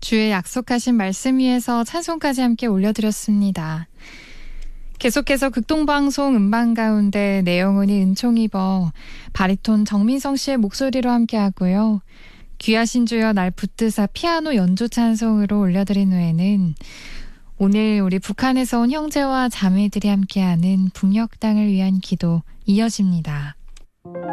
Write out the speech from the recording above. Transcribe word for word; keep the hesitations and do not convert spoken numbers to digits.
주의 약속하신 말씀 위에서 찬송까지 함께 올려드렸습니다. 계속해서 극동방송 음반 가운데 내 영혼이 은총 입어 바리톤 정민성 씨의 목소리로 함께하고요. 귀하신 주여 날 붙드사 피아노 연주 찬송으로 올려드린 후에는 오늘 우리 북한에서 온 형제와 자매들이 함께하는 북녘 땅을 위한 기도 이어집니다.